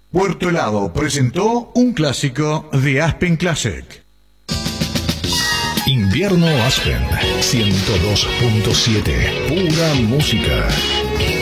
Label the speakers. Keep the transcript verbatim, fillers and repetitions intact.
Speaker 1: Puerto Helado presentó un clásico de Aspen Classic.
Speaker 2: Invierno Aspen ciento dos punto siete, pura música.